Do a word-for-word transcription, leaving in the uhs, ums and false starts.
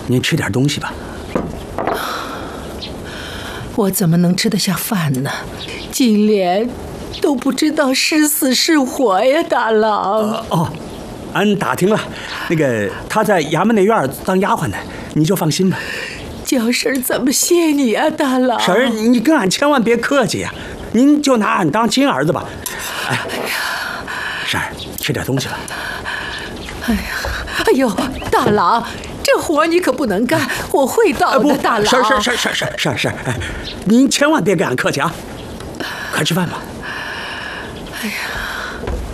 您吃点东西吧。 我怎么能吃得下饭呢？金莲都不知道是死是活呀，大郎。 呃、哦，俺打听了，那个他在衙门内院当丫鬟呢，你就放心吧。 叫婶儿怎么谢你啊，大郎？ 婶儿，你跟俺千万别客气呀，您就拿俺当亲儿子吧。哎，婶儿，吃点东西吧。 哎呀，哎呦，大郎，这活你可不能干，我会倒的，大郎。 婶婶婶婶婶婶婶，哎，您千万别跟俺客气啊，快吃饭吧。 哎呀。